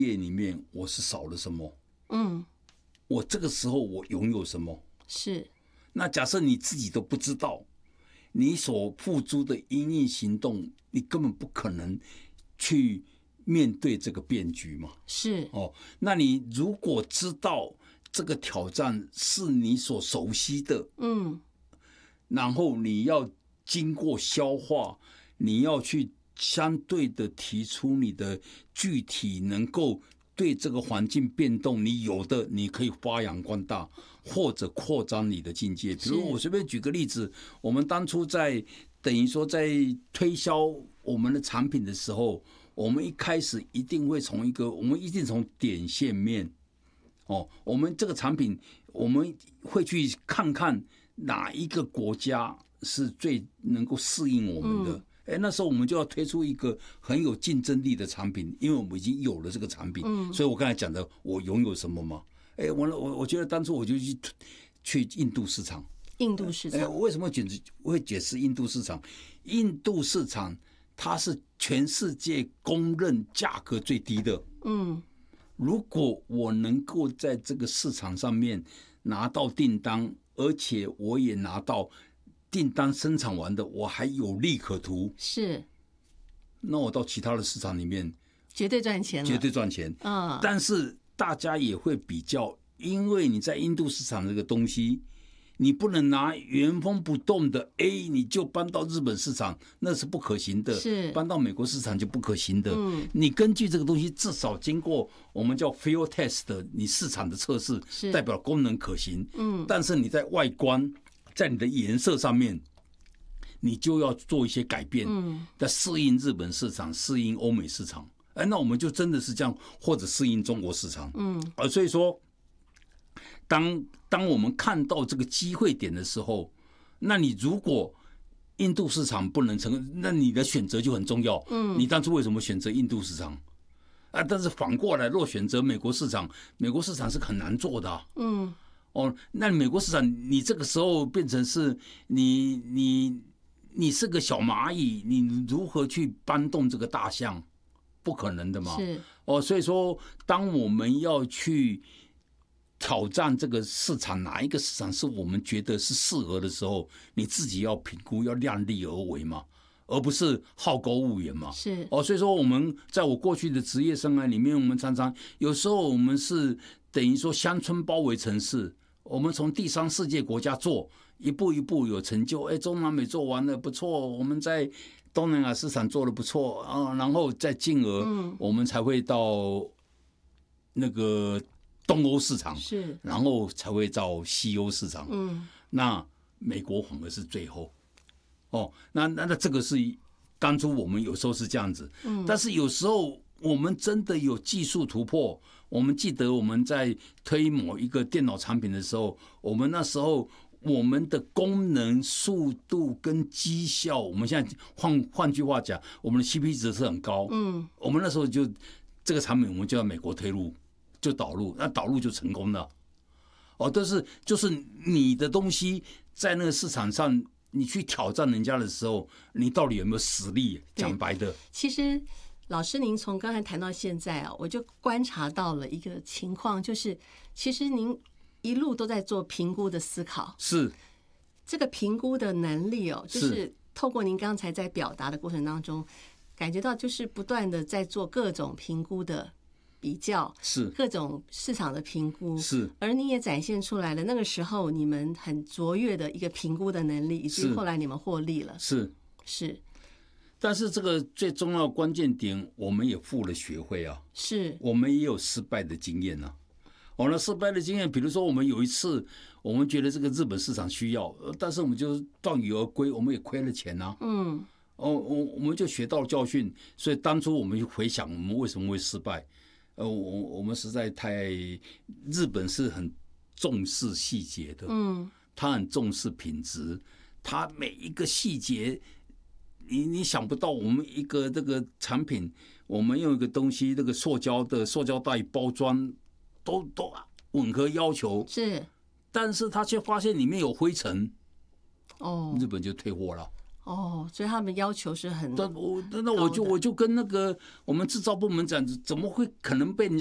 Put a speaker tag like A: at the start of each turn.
A: 业里面我是少了什么？我这个时候我拥有什么？
B: 是。
A: 那假设你自己都不知道，你所付诸的因应行动，你根本不可能去面对这个变局嘛。
B: 是。
A: 那你如果知道这个挑战是你所熟悉的，然后你要经过消化，你要去相对的提出你的具体能够对这个环境变动，你有的你可以发扬光大，或者扩张你的境界。比如我随便举个例子，我们当初在等于说在推销我们的产品的时候，我们一开始一定会我们一定从点线面，我们这个产品我们会去看看哪一个国家是最能够适应我们的。那时候我们就要推出一个很有竞争力的产品，因为我们已经有了这个产品。所以我刚才讲的我拥有什么嘛？我觉得当初我就去印度市场。为什么会解释印度市场？印度市场它是全世界公认价格最低的。如果我能够在这个市场上面拿到订单，而且我也拿到订单生产完的，我还有利可图，
B: 是，
A: 那我到其他的市场里面
B: 绝对赚钱了，
A: 绝对赚钱。但是大家也会比较，因为你在印度市场这个东西，你不能拿原封不动的 A 你就搬到日本市场，那是不可行的。
B: 是，
A: 搬到美国市场就不可行的。你根据这个东西至少经过我们叫 field test 的你市场的测试，代表功能可行。但是你在外观，在你的颜色上面，你就要做一些改变，在适应日本市场，适应欧美市场。那我们就真的是这样，或者适应中国市场。所以说，当我们看到这个机会点的时候，那你如果印度市场不能成功，那你的选择就很重要。你当初为什么选择印度市场？但是反过来，若选择美国市场，美国市场是很难做的。那美国市场，你这个时候变成是你是个小蚂蚁，你如何去搬动这个大象？不可能的嘛。所以说，当我们要去挑战这个市场，哪一个市场是我们觉得是适合的时候，你自己要评估，要量力而为嘛，而不是好高骛远嘛。所以说我们在我过去的职业生涯里面，我们常常有时候我们是等于说乡村包围城市，我们从第三世界国家做，一步一步有成就。中南美做完了不错，我们在东南亚市场做的不错然后再进而我们才会到那个东欧市场，然后才会到西欧市场。那美国反而是最后。那这个是当初我们有时候是这样子。但是有时候我们真的有技术突破。我们记得我们在推某一个电脑产品的时候，我们那时候我们的功能、速度跟绩效，我们现在换句话讲，我们的 CP 值是很高。我们那时候就这个产品，我们就在美国推入，就导入，那导入就成功了。但是就是你的东西在那个市场上，你去挑战人家的时候，你到底有没有实力？讲白的，
B: 其实老师您从刚才谈到现在我就观察到了一个情况，就是其实您一路都在做评估的思考，
A: 是
B: 这个评估的能力就是透过您刚才在表达的过程当中，感觉到就是不断的在做各种评估的比较，
A: 是
B: 各种市场的评估，
A: 是，
B: 而你也展现出来了那个时候你们很卓越的一个评估的能力，以及后来你们获利了，是。
A: 但是这个最重要的关键点，我们也付了学费啊，
B: 是
A: 我们也有失败的经验啊。那失败的经验，比如说我们有一次，我们觉得这个日本市场需要，但是我们就断羽而归，我们也亏了钱啊。我们就学到教训，所以当初我们就回想我们为什么会失败。我们实在日本是很重视细节的，他很重视品质，他每一个细节。你想不到，我们一个这个产品，我们用一个东西，这个塑胶袋包装，都吻合要求，
B: 是，
A: 但是他却发现里面有灰尘，日本就退货了。
B: 哦，所以他们要求是很
A: 那我就跟那个我们制造部门讲，怎么会可能被人家